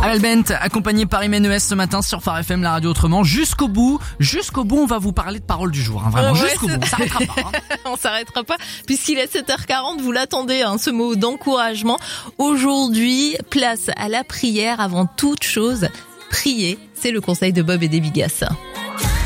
Amel Bent, accompagné par Imen ES ce matin sur Phare FM, la radio autrement. Jusqu'au bout, on va vous parler de parole du jour. Vraiment, jusqu'au bout. On s'arrêtera pas. On s'arrêtera pas, puisqu'il est 7h40, vous l'attendez, ce mot d'encouragement. Aujourd'hui, place à la prière avant toute chose. Prier, c'est le conseil de Bob et des Bigasses.